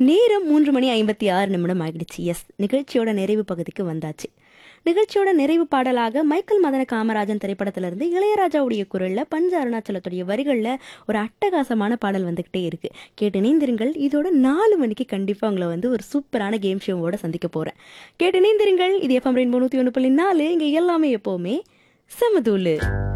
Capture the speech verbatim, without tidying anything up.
நேரம் மூன்று மணி ஐம்பத்தி ஆறு நிமிடம் ஆகிடுச்சு. எஸ், நிகழ்ச்சியோட நிறைவு பகுதிக்கு வந்தாச்சு. நிகழ்ச்சியோட நிறைவு பாடலாக மைக்கேல் மதன காமராஜன் திரைப்படத்திலிருந்து இளையராஜாவுடைய குரல்ல பஞ்ச அருணாச்சலத்துடைய வரிகளில் ஒரு அட்டகாசமான பாடல் வந்துகிட்டே இருக்கு. கேட்டு நீந்திருங்கள். இதோட நாலு மணிக்கு கண்டிப்பா உங்களை வந்து ஒரு சூப்பரான கேம் ஷோவோட சந்திக்க போறேன். கேட்டு நீந்திருங்கள். இது எஃப்எம் ரெயின்போ நூத்தி ஒன்று புள்ளி நாலு. இங்க எல்லாமே எப்பவுமே சமதூளு.